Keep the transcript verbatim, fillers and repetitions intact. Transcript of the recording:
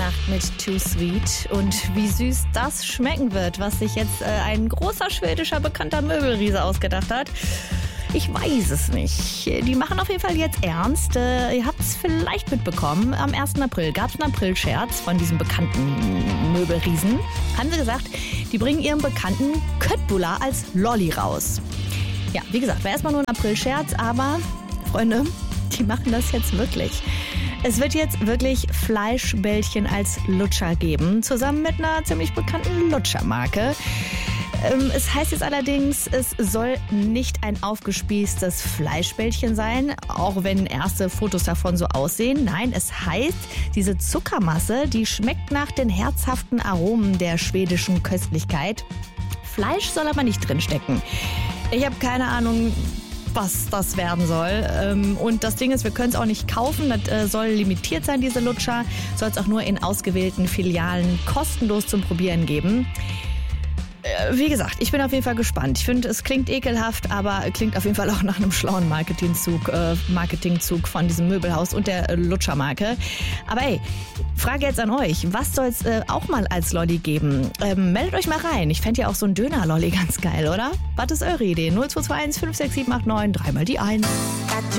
gemacht mit Too Sweet. Und wie süß das schmecken wird, was sich jetzt äh, ein großer schwedischer bekannter Möbelriese ausgedacht hat. Ich weiß es nicht. Die machen auf jeden Fall jetzt ernst. Äh, ihr habt es vielleicht mitbekommen. Am ersten April gab es einen Aprilscherz von diesem bekannten Möbelriesen. Haben sie gesagt, die bringen ihren bekannten Köttbullar als Lolli raus. Ja, wie gesagt, war erstmal nur ein Aprilscherz, aber Freunde, die machen das jetzt wirklich. Es wird jetzt wirklich Fleischbällchen als Lutscher geben, zusammen mit einer ziemlich bekannten Lutschermarke. Ähm, es heißt jetzt allerdings, es soll nicht ein aufgespießtes Fleischbällchen sein, auch wenn erste Fotos davon so aussehen. Nein, es heißt, diese Zuckermasse, die schmeckt nach den herzhaften Aromen der schwedischen Köstlichkeit. Fleisch soll aber nicht drinstecken. Ich habe keine Ahnung, was das werden soll. Und das Ding ist, wir können es auch nicht kaufen. Das soll limitiert sein, diese Lutscher. Soll es auch nur in ausgewählten Filialen kostenlos zum Probieren geben. Wie gesagt, ich bin auf jeden Fall gespannt. Ich finde, es klingt ekelhaft, aber klingt auf jeden Fall auch nach einem schlauen Marketingzug, äh, Marketingzug von diesem Möbelhaus und der äh, Lutschermarke. Aber ey, Frage jetzt an euch, was soll es äh, auch mal als Lolli geben? Ähm, meldet euch mal rein. Ich fände ja auch so ein Döner-Lolli ganz geil, oder? Was ist eure Idee? null zwei zwei eins fünf sechs sieben acht neun, dreimal die eins.